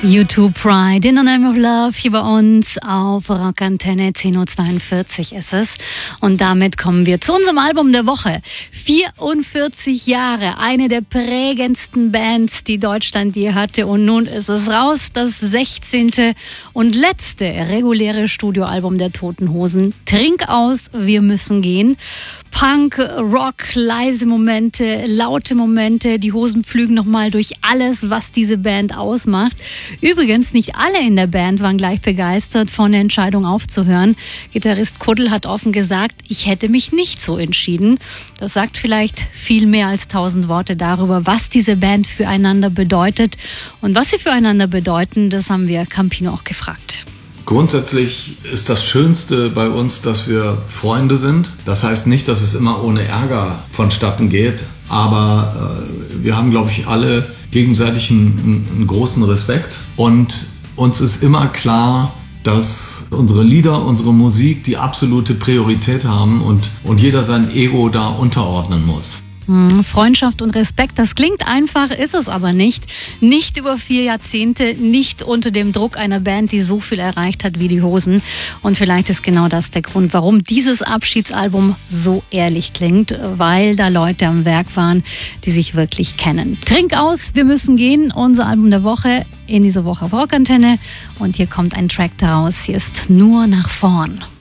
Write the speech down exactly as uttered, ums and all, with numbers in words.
YouTube Pride in the Name of Love hier bei uns auf Rockantenne. zehn Uhr zweiundvierzig ist es. Und damit kommen wir zu unserem Album der Woche. vierundvierzig Jahre, eine der prägendsten Bands, die Deutschland je hatte. Und nun ist es raus, das sechzehnte und letzte reguläre Studioalbum der Toten Hosen. Trink aus, wir müssen gehen. Punk, Rock, leise Momente, laute Momente. Die Hosen pflügen nochmal durch alles, was diese Band ausmacht. Übrigens, nicht alle in der Band waren gleich begeistert von der Entscheidung aufzuhören. Gitarrist Kuddel hat offen gesagt, ich hätte mich nicht so entschieden. Das sagt vielleicht viel mehr als tausend Worte darüber, was diese Band füreinander bedeutet. Und was sie füreinander bedeuten, das haben wir Campino auch gefragt. Grundsätzlich ist das Schönste bei uns, dass wir Freunde sind. Das heißt nicht, dass es immer ohne Ärger vonstatten geht, aber äh, wir haben, glaube ich, alle gegenseitig einen, einen großen Respekt. Und uns ist immer klar, dass unsere Lieder, unsere Musik die absolute Priorität haben und, und jeder sein Ego da unterordnen muss. Freundschaft und Respekt, das klingt einfach, ist es aber nicht. Nicht über vier Jahrzehnte, nicht unter dem Druck einer Band, die so viel erreicht hat wie die Hosen. Und vielleicht ist genau das der Grund, warum dieses Abschiedsalbum so ehrlich klingt, weil da Leute am Werk waren, die sich wirklich kennen. Trink aus, wir müssen gehen, unser Album der Woche in dieser Woche auf Rockantenne. Und hier kommt ein Track daraus, hier ist Nur nach vorn.